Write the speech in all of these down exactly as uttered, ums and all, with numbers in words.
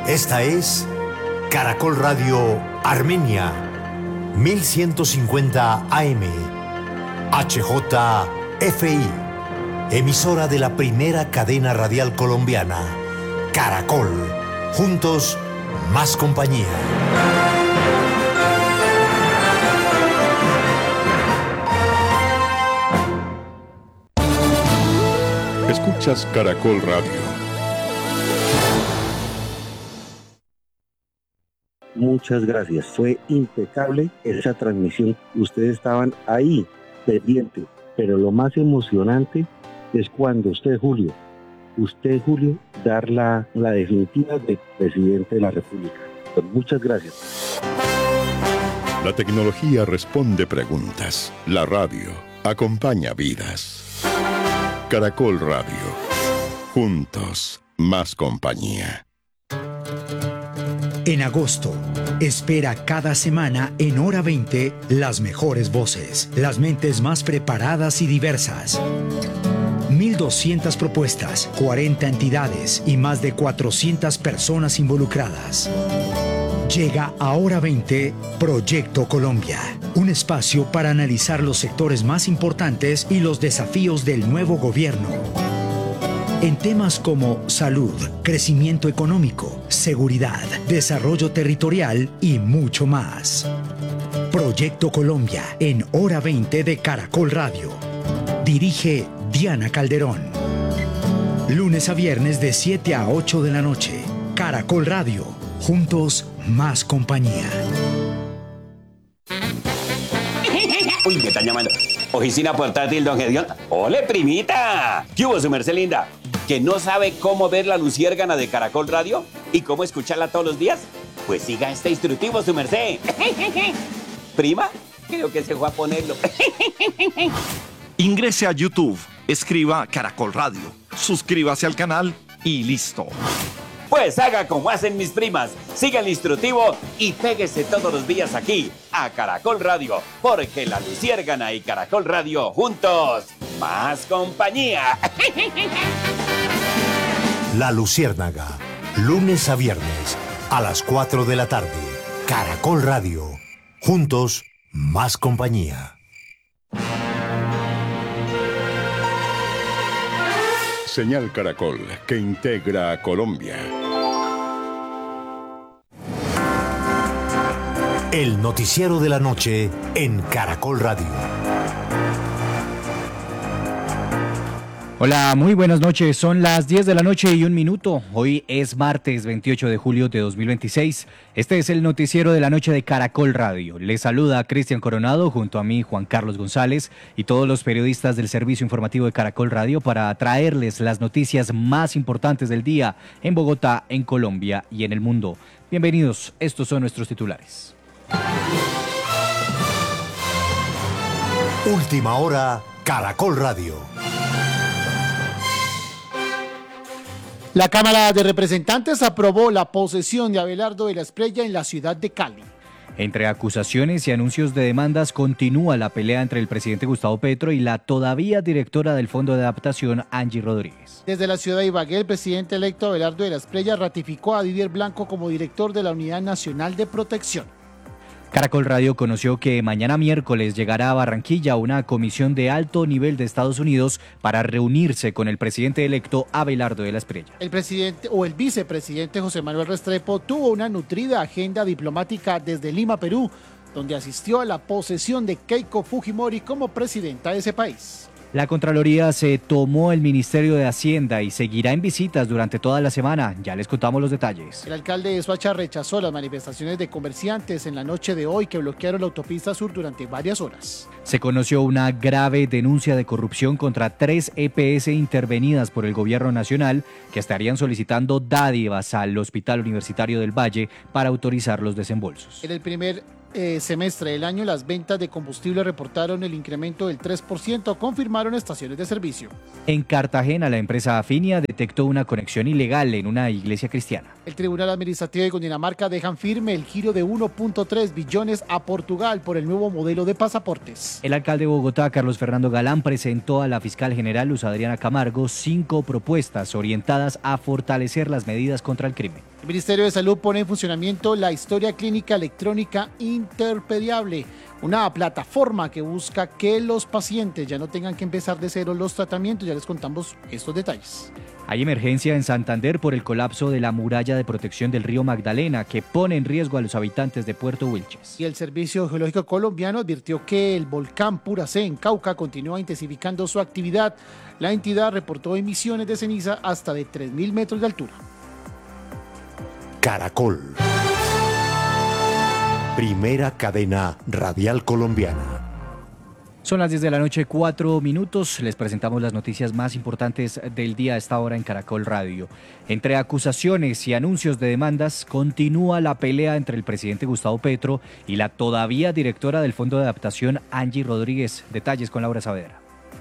Esta es Caracol Radio Armenia, mil ciento cincuenta A M, H J F I, emisora de la primera cadena radial colombiana, Caracol. Juntos, más compañía. Escuchas Caracol Radio. Muchas gracias, fue impecable esa transmisión. Ustedes estaban ahí, pendientes, pero lo más emocionante es cuando usted, Julio, usted, Julio, dar la, la definitiva de presidente de la República. Pues muchas gracias. La tecnología responde preguntas. La radio acompaña vidas. Caracol Radio. Juntos, más compañía. En agosto, espera cada semana en Hora veinte las mejores voces, las mentes más preparadas y diversas. mil doscientas propuestas, cuarenta entidades y más de cuatrocientas personas involucradas. Llega a Hora veinte Proyecto Colombia, un espacio para analizar los sectores más importantes y los desafíos del nuevo gobierno. En temas como salud, crecimiento económico, seguridad, desarrollo territorial y mucho más. Proyecto Colombia en Hora veinte de Caracol Radio. Dirige Diana Calderón. Lunes a viernes de siete a ocho de la noche. Caracol Radio. Juntos, más compañía. Uy, me están llamando. Oficina portátil, don Gedeón. ¡Ole, primita! ¿Qué hubo, su merced linda? ¿Que no sabe cómo ver la luciérgana de Caracol Radio? ¿Y cómo escucharla todos los días? Pues siga este instructivo, su merced. ¿Prima? Creo que se fue a ponerlo. Ingrese a YouTube, escriba Caracol Radio, suscríbase al canal y listo. Pues haga como hacen mis primas, siga el instructivo y péguese todos los días aquí, a Caracol Radio, porque la luciérgana y Caracol Radio juntos, más compañía. La Luciérnaga, lunes a viernes, a las cuatro de la tarde. Caracol Radio, juntos, más compañía. Señal Caracol, que integra a Colombia. El noticiero de la noche en Caracol Radio. Hola, muy buenas noches. Son las diez de la noche y un minuto. Hoy es martes veintiocho de julio de dos mil veintiséis. Este es el noticiero de la noche de Caracol Radio. Les saluda Cristian Coronado junto a mí, Juan Carlos González y todos los periodistas del servicio informativo de Caracol Radio para traerles las noticias más importantes del día en Bogotá, en Colombia y en el mundo. Bienvenidos, estos son nuestros titulares. Última hora, Caracol Radio. La Cámara de Representantes aprobó la posesión de Abelardo de la Espriella en la ciudad de Cali. Entre acusaciones y anuncios de demandas continúa la pelea entre el presidente Gustavo Petro y la todavía directora del Fondo de Adaptación, Angie Rodríguez. Desde la ciudad de Ibagué, el presidente electo Abelardo de la Espriella ratificó a Didier Blanco como director de la Unidad Nacional de Protección. Caracol Radio conoció que mañana miércoles llegará a Barranquilla una comisión de alto nivel de Estados Unidos para reunirse con el presidente electo Abelardo de la Espriella. El presidente o el vicepresidente José Manuel Restrepo tuvo una nutrida agenda diplomática desde Lima, Perú, donde asistió a la posesión de Keiko Fujimori como presidenta de ese país. La Contraloría se tomó el Ministerio de Hacienda y seguirá en visitas durante toda la semana. Ya les contamos los detalles. El alcalde de Soacha rechazó las manifestaciones de comerciantes en la noche de hoy que bloquearon la autopista sur durante varias horas. Se conoció una grave denuncia de corrupción contra tres E P S intervenidas por el gobierno nacional que estarían solicitando dádivas al Hospital Universitario del Valle para autorizar los desembolsos. En el primer Eh, semestre del año, las ventas de combustible reportaron el incremento del tres por ciento, confirmaron estaciones de servicio. En Cartagena, la empresa Afinia detectó una conexión ilegal en una iglesia cristiana. El Tribunal Administrativo de Cundinamarca dejan firme el giro de uno punto tres billones a Portugal por el nuevo modelo de pasaportes. El alcalde de Bogotá, Carlos Fernando Galán, presentó a la fiscal general Luz Adriana Camargo cinco propuestas orientadas a fortalecer las medidas contra el crimen. El Ministerio de Salud pone en funcionamiento la historia clínica electrónica interpediable, una plataforma que busca que los pacientes ya no tengan que empezar de cero los tratamientos. Ya les contamos estos detalles. Hay emergencia en Santander por el colapso de la muralla de protección del río Magdalena, que pone en riesgo a los habitantes de Puerto Wilches. Y el Servicio Geológico Colombiano advirtió que el volcán Puracé en Cauca continúa intensificando su actividad. La entidad reportó emisiones de ceniza hasta de tres mil metros de altura. Caracol. Primera cadena radial colombiana. Son las diez de la noche, cuatro minutos. Les presentamos las noticias más importantes del día a esta hora en Caracol Radio. Entre acusaciones y anuncios de demandas, continúa la pelea entre el presidente Gustavo Petro y la todavía directora del Fondo de Adaptación, Angie Rodríguez. Detalles con Laura Saavedra.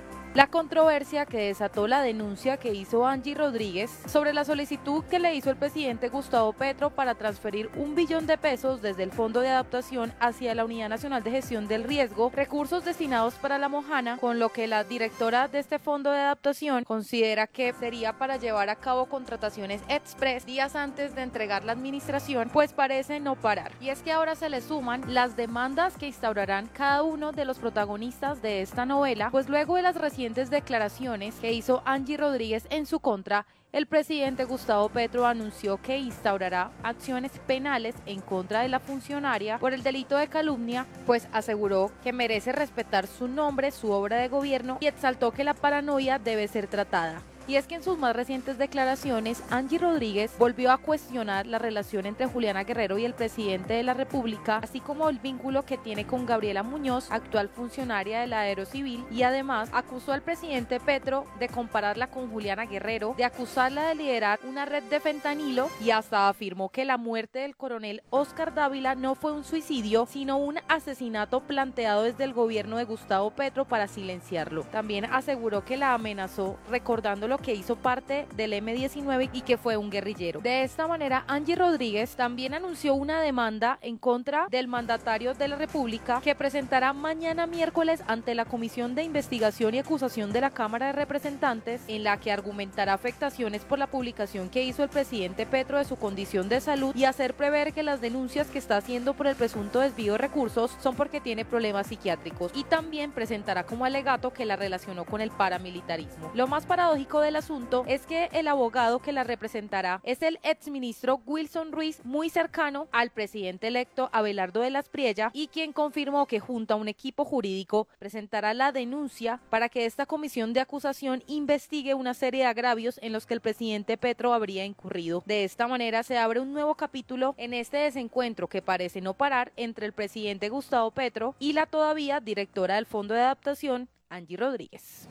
La controversia que desató la denuncia que hizo Angie Rodríguez sobre la solicitud que le hizo el presidente Gustavo Petro para transferir un billón de pesos desde el Fondo de Adaptación hacia la Unidad Nacional de Gestión del Riesgo, recursos destinados para La Mojana, con lo que la directora de este Fondo de Adaptación considera que sería para llevar a cabo contrataciones express días antes de entregar la administración, pues parece no parar. Y es que ahora se le suman las demandas que instaurarán cada uno de los protagonistas de esta novela, pues luego de las recientes declaraciones que hizo Angie Rodríguez en su contra, el presidente Gustavo Petro anunció que instaurará acciones penales en contra de la funcionaria por el delito de calumnia, pues aseguró que merece respetar su nombre, su obra de gobierno, y exaltó que la paranoia debe ser tratada. Y es que en sus más recientes declaraciones, Angie Rodríguez volvió a cuestionar la relación entre Juliana Guerrero y el presidente de la República, así como el vínculo que tiene con Gabriela Muñoz, actual funcionaria de la Aerocivil, y además acusó al presidente Petro de compararla con Juliana Guerrero, de acusarla de liderar una red de fentanilo, y hasta afirmó que la muerte del coronel Oscar Dávila no fue un suicidio, sino un asesinato planteado desde el gobierno de Gustavo Petro para silenciarlo. También aseguró que la amenazó, recordándolo que hizo parte del eme diecinueve y que fue un guerrillero. De esta manera, Angie Rodríguez también anunció una demanda en contra del mandatario de la República que presentará mañana miércoles ante la Comisión de Investigación y Acusación de la Cámara de Representantes, en la que argumentará afectaciones por la publicación que hizo el presidente Petro de su condición de salud y hacer prever que las denuncias que está haciendo por el presunto desvío de recursos son porque tiene problemas psiquiátricos, y también presentará como alegato que la relacionó con el paramilitarismo. Lo más paradójico de del asunto es que el abogado que la representará es el exministro Wilson Ruiz, muy cercano al presidente electo Abelardo de las Priella, y quien confirmó que junto a un equipo jurídico presentará la denuncia para que esta comisión de acusación investigue una serie de agravios en los que el presidente Petro habría incurrido. De esta manera se abre un nuevo capítulo en este desencuentro que parece no parar entre el presidente Gustavo Petro y la todavía directora del Fondo de Adaptación, Angie Rodríguez.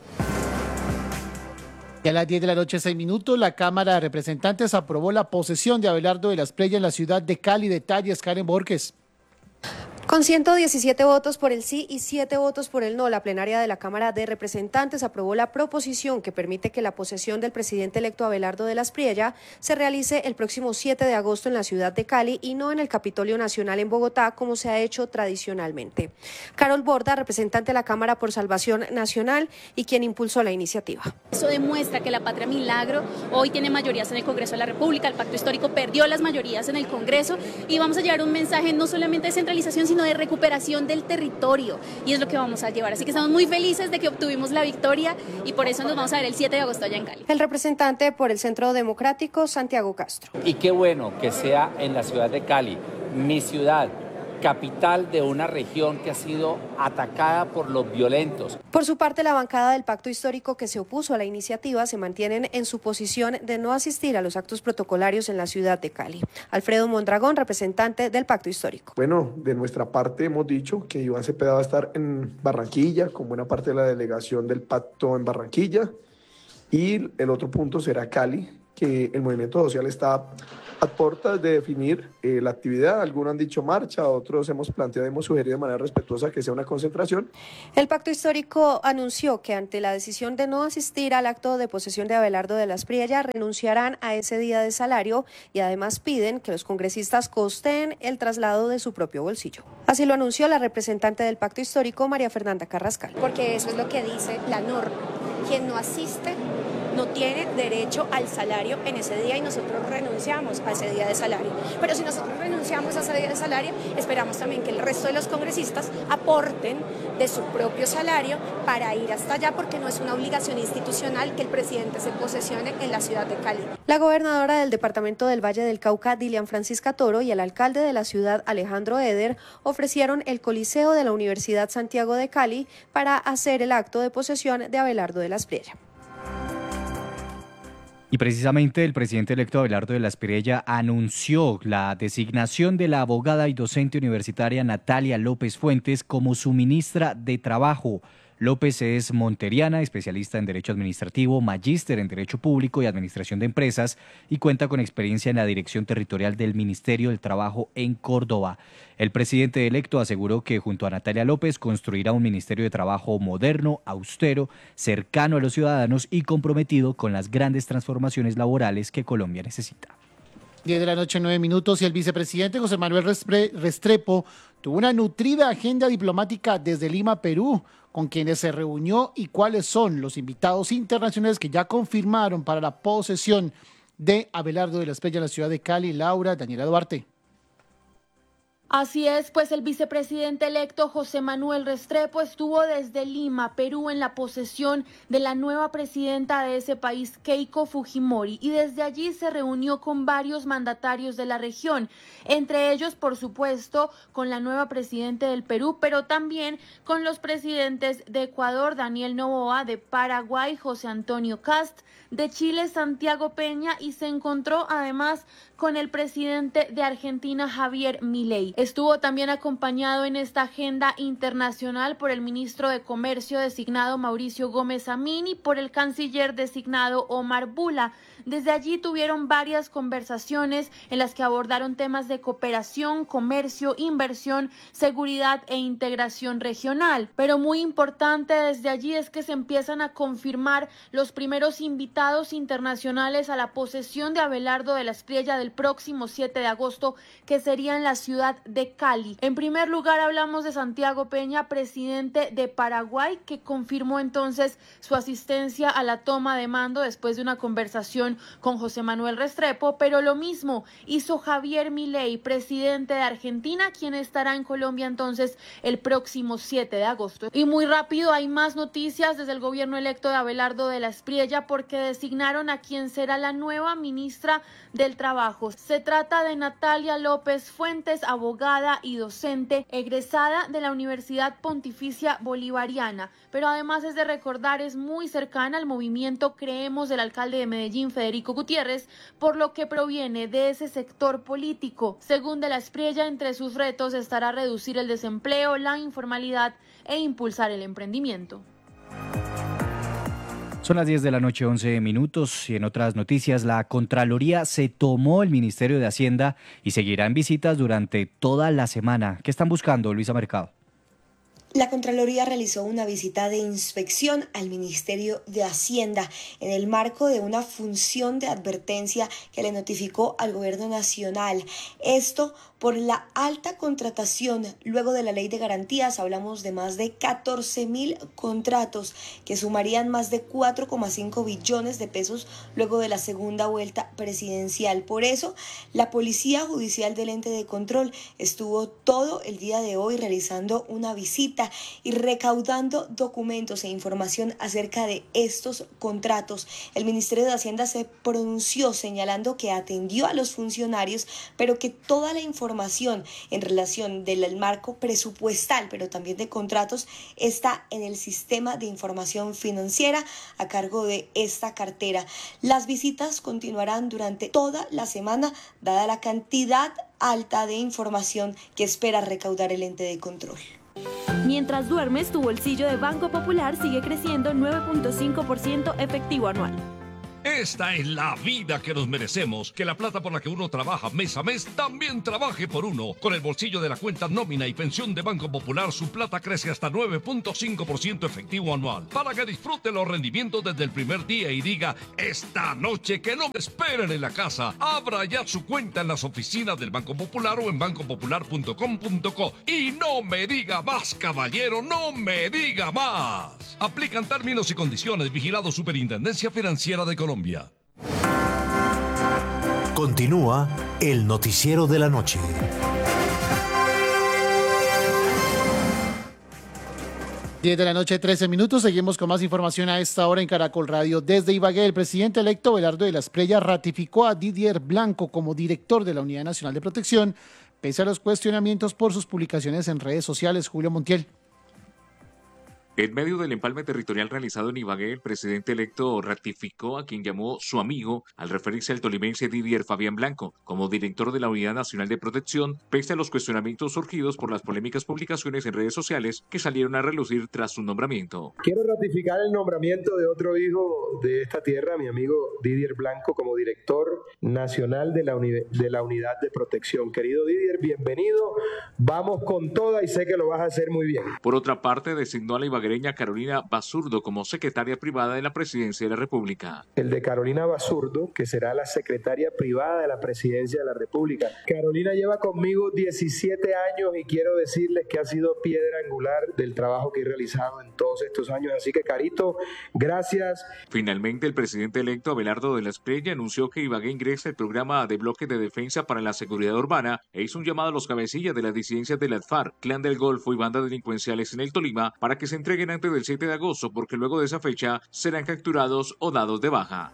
Y a las diez de la noche, seis minutos, la Cámara de Representantes aprobó la posesión de Abelardo de las Priella en la ciudad de Cali. Detalles, Karen Borges. Con ciento diecisiete votos por el sí y siete votos por el no, la plenaria de la Cámara de Representantes aprobó la proposición que permite que la posesión del presidente electo Abelardo de las Priella se realice el próximo siete de agosto en la ciudad de Cali y no en el Capitolio Nacional en Bogotá, como se ha hecho tradicionalmente. Carol Borda, representante de la Cámara por Salvación Nacional y quien impulsó la iniciativa. Eso demuestra que la Patria Milagro hoy tiene mayorías en el Congreso de la República, el Pacto Histórico perdió las mayorías en el Congreso y vamos a llevar un mensaje no solamente de centralización, sino de recuperación del territorio, y es lo que vamos a llevar. Así que estamos muy felices de que obtuvimos la victoria y por eso nos vamos a ver el siete de agosto allá en Cali. El representante por el Centro Democrático, Santiago Castro. Y qué bueno que sea en la ciudad de Cali, mi ciudad, capital de una región que ha sido atacada por los violentos. Por su parte, la bancada del Pacto Histórico que se opuso a la iniciativa se mantienen en su posición de no asistir a los actos protocolarios en la ciudad de Cali. Alfredo Mondragón, representante del Pacto Histórico. Bueno, de nuestra parte hemos dicho que Iván Cepeda va a estar en Barranquilla, con buena parte de la delegación del Pacto en Barranquilla, y el otro punto será Cali, que el movimiento social está a puertas de definir eh, la actividad. Algunos han dicho marcha, otros hemos planteado, hemos sugerido de manera respetuosa que sea una concentración. El Pacto Histórico anunció que ante la decisión de no asistir al acto de posesión de Abelardo de las Priella, renunciarán a ese día de salario y además piden que los congresistas costeen el traslado de su propio bolsillo. Así lo anunció la representante del Pacto Histórico, María Fernanda Carrascal. Porque eso es lo que dice la norma. Quien no asiste no tiene derecho al salario en ese día y nosotros renunciamos a ese día de salario. Pero si nosotros renunciamos a ese día de salario, esperamos también que el resto de los congresistas aporten de su propio salario para ir hasta allá, porque no es una obligación institucional que el presidente se posesione en la ciudad de Cali. La gobernadora del departamento del Valle del Cauca, Dilian Francisca Toro, y el alcalde de la ciudad, Alejandro Eder, ofrecieron el Coliseo de la Universidad Santiago de Cali para hacer el acto de posesión de Abelardo de la Espriella. Y precisamente el presidente electo Abelardo de la Espriella anunció la designación de la abogada y docente universitaria Natalia López Fuentes como su ministra de Trabajo. López es monteriana, especialista en Derecho Administrativo, magíster en Derecho Público y Administración de Empresas y cuenta con experiencia en la Dirección Territorial del Ministerio del Trabajo en Córdoba. El presidente electo aseguró que junto a Natalia López construirá un Ministerio de Trabajo moderno, austero, cercano a los ciudadanos y comprometido con las grandes transformaciones laborales que Colombia necesita. diez de la noche, nueve minutos, y el vicepresidente José Manuel Restrepo tuvo una nutrida agenda diplomática desde Lima, Perú, con quienes se reunió y cuáles son los invitados internacionales que ya confirmaron para la posesión de Abelardo de la Espriella en la ciudad de Cali. Laura, Daniela Duarte. Así es, pues el vicepresidente electo José Manuel Restrepo estuvo desde Lima, Perú, en la posesión de la nueva presidenta de ese país, Keiko Fujimori, y desde allí se reunió con varios mandatarios de la región, entre ellos, por supuesto, con la nueva presidenta del Perú, pero también con los presidentes de Ecuador, Daniel Noboa, de Paraguay, José Antonio Kast, de Chile, Santiago Peña, y se encontró además con el presidente de Argentina, Javier Milei. Estuvo también acompañado en esta agenda internacional por el ministro de Comercio designado Mauricio Gómez Amín y por el canciller designado Omar Bula. Desde allí tuvieron varias conversaciones en las que abordaron temas de cooperación, comercio, inversión, seguridad e integración regional. Pero muy importante desde allí es que se empiezan a confirmar los primeros invitados internacionales a la posesión de Abelardo de la Espriella del próximo siete de agosto, que sería en la ciudad de Cali. En primer lugar hablamos de Santiago Peña, presidente de Paraguay, que confirmó entonces su asistencia a la toma de mando después de una conversación con José Manuel Restrepo, pero lo mismo hizo Javier Milei, presidente de Argentina, quien estará en Colombia entonces el próximo siete de agosto. Y muy rápido hay más noticias desde el gobierno electo de Abelardo de la Espriella, porque designaron a quien será la nueva ministra del Trabajo. Se trata de Natalia López Fuentes, abogada y docente egresada de la Universidad Pontificia Bolivariana, pero además es de recordar, es muy cercana al movimiento Creemos del alcalde de Medellín, Federico Gutiérrez, por lo que proviene de ese sector político. Según de la Espriella, entre sus retos estará reducir el desempleo, la informalidad e impulsar el emprendimiento. Son las diez de la noche, once minutos, y en otras noticias, la Contraloría se tomó el Ministerio de Hacienda y seguirá en visitas durante toda la semana. ¿Qué están buscando, Luisa Mercado? La Contraloría realizó una visita de inspección al Ministerio de Hacienda en el marco de una función de advertencia que le notificó al Gobierno Nacional. Esto por la alta contratación. Luego de la Ley de Garantías hablamos de más de catorce mil contratos que sumarían más de cuatro coma cinco billones de pesos luego de la segunda vuelta presidencial. Por eso, la Policía Judicial del Ente de Control estuvo todo el día de hoy realizando una visita y recaudando documentos e información acerca de estos contratos. El Ministerio de Hacienda se pronunció señalando que atendió a los funcionarios, pero que toda la información en relación del marco presupuestal, pero también de contratos, está en el sistema de información financiera a cargo de esta cartera. Las visitas continuarán durante toda la semana, dada la cantidad alta de información que espera recaudar el ente de control. Mientras duermes, tu bolsillo de Banco Popular sigue creciendo nueve punto cinco por ciento efectivo anual. Esta es la vida que nos merecemos. Que la plata por la que uno trabaja mes a mes también trabaje por uno. Con el bolsillo de la cuenta nómina y pensión de Banco Popular, su plata crece hasta nueve punto cinco por ciento efectivo anual. Para que disfrute los rendimientos desde el primer día y diga, esta noche que no me esperen en la casa. Abra ya su cuenta en las oficinas del Banco Popular o en banco popular punto com punto co. Y no me diga más, caballero, no me diga más. más. Aplican términos y condiciones. Vigilado Superintendencia Financiera de Colombia. Continúa el noticiero de la noche. diez de la noche, trece minutos. Seguimos con más información a esta hora en Caracol Radio. Desde Ibagué, el presidente electo Abelardo de la Espriella ratificó a Didier Blanco como director de la Unidad Nacional de Protección, pese a los cuestionamientos por sus publicaciones en redes sociales. Julio Montiel. En medio del empalme territorial realizado en Ibagué, el presidente electo ratificó a quien llamó su amigo al referirse al tolimense Didier Fabián Blanco como director de la Unidad Nacional de Protección, pese a los cuestionamientos surgidos por las polémicas publicaciones en redes sociales que salieron a relucir tras su nombramiento. Quiero ratificar el nombramiento de otro hijo de esta tierra, mi amigo Didier Blanco, como director nacional de la, uni- de la Unidad de Protección. Querido Didier, bienvenido. Vamos con toda y sé que lo vas a hacer muy bien. Por otra parte, designó a la ibaguereña Carolina Basurdo como secretaria privada de la Presidencia de la República. El de Carolina Basurdo, que será la secretaria privada de la Presidencia de la República. Carolina lleva conmigo diecisiete años y quiero decirles que ha sido piedra angular del trabajo que he realizado en todos estos años. Así que, Carito, gracias. Finalmente, el presidente electo Abelardo de la Espriella anunció que Ibagué ingresa al programa de bloque de defensa para la seguridad urbana e hizo un llamado a los cabecillas de las disidencias de la FARC, Clan del Golfo y bandas delincuenciales en el Tolima para que se entreguen antes del siete de agosto, porque luego de esa fecha serán capturados o dados de baja.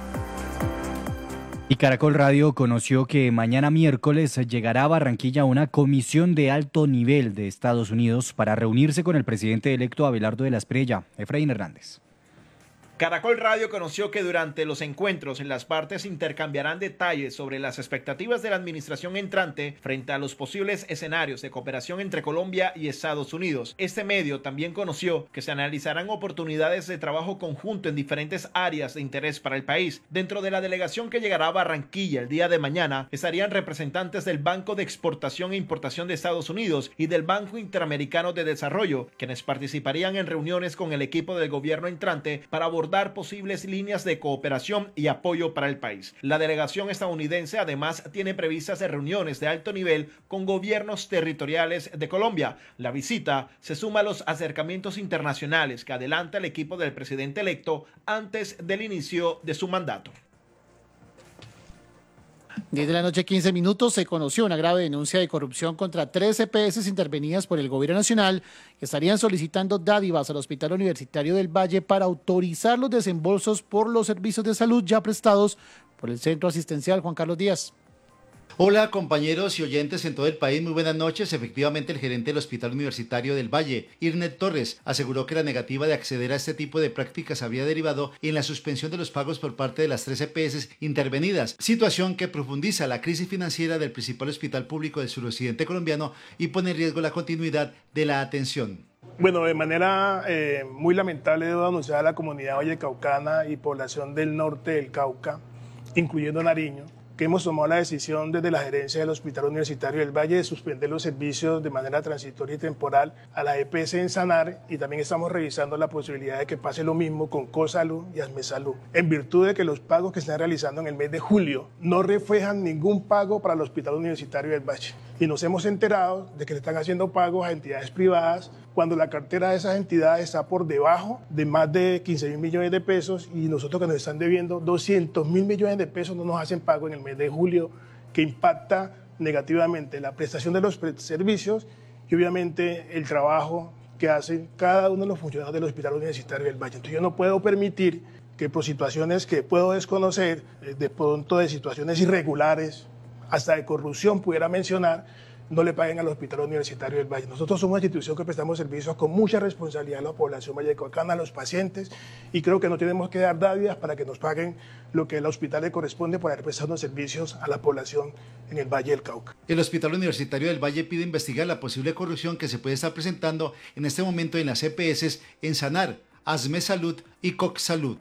Y Caracol Radio conoció que mañana miércoles llegará a Barranquilla una comisión de alto nivel de Estados Unidos para reunirse con el presidente electo Abelardo de la Espriella. Efraín Hernández. Caracol Radio conoció que durante los encuentros las partes intercambiarán detalles sobre las expectativas de la administración entrante frente a los posibles escenarios de cooperación entre Colombia y Estados Unidos. Este medio también conoció que se analizarán oportunidades de trabajo conjunto en diferentes áreas de interés para el país. Dentro de la delegación que llegará a Barranquilla el día de mañana estarían representantes del Banco de Exportación e Importación de Estados Unidos y del Banco Interamericano de Desarrollo, quienes participarían en reuniones con el equipo del gobierno entrante para abordar dar posibles líneas de cooperación y apoyo para el país. La delegación estadounidense además tiene previstas reuniones de alto nivel con gobiernos territoriales de Colombia. La visita se suma a los acercamientos internacionales que adelanta el equipo del presidente electo antes del inicio de su mandato. diez de la noche, quince minutos, se conoció una grave denuncia de corrupción contra tres E P S intervenidas por el gobierno nacional que estarían solicitando dádivas al Hospital Universitario del Valle para autorizar los desembolsos por los servicios de salud ya prestados por el Centro Asistencial Juan Carlos Díaz. Hola compañeros y oyentes en todo el país, muy buenas noches. Efectivamente, el gerente del Hospital Universitario del Valle, Irnet Torres, aseguró que la negativa de acceder a este tipo de prácticas había derivado en la suspensión de los pagos por parte de las tres E P S intervenidas, situación que profundiza la crisis financiera del principal hospital público del suroccidente colombiano y pone en riesgo la continuidad de la atención. Bueno, de manera eh, muy lamentable debo anunciar a la comunidad vallecaucana y población del norte del Cauca, incluyendo Nariño, que hemos tomado la decisión desde la gerencia del Hospital Universitario del Valle de suspender los servicios de manera transitoria y temporal a la E P S en Sanar, y también estamos revisando la posibilidad de que pase lo mismo con Cosalud y Asmesalud, en virtud de que los pagos que están realizando en el mes de julio no reflejan ningún pago para el Hospital Universitario del Valle. Y nos hemos enterado de que le están haciendo pagos a entidades privadas cuando la cartera de esas entidades está por debajo de más de quince mil millones de pesos, y nosotros que nos están debiendo doscientos mil millones de pesos no nos hacen pago en el mes de julio, que impacta negativamente la prestación de los servicios y obviamente el trabajo que hacen cada uno de los funcionarios del Hospital Universitario del Valle. Entonces yo no puedo permitir que por situaciones que puedo desconocer, de pronto de situaciones irregulares, hasta de corrupción pudiera mencionar, no le paguen al Hospital Universitario del Valle. Nosotros somos una institución que prestamos servicios con mucha responsabilidad a la población vallecaucana, a los pacientes, y creo que no tenemos que dar dádivas para que nos paguen lo que al hospital le corresponde por haber prestado servicios a la población en el Valle del Cauca. El Hospital Universitario del Valle pide investigar la posible corrupción que se puede estar presentando en este momento en las E P S en Sanar, Asmesalud y Coxsalud.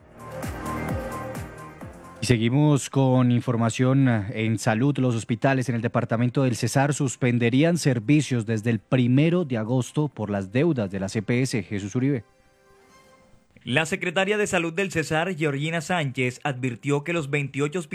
Y seguimos con información en salud. Los hospitales en el departamento del Cesar suspenderían servicios desde el primero de agosto por las deudas de las E P S. Jesús Uribe. La secretaria de Salud del Cesar, Georgina Sánchez, advirtió que los veintiocho hospitales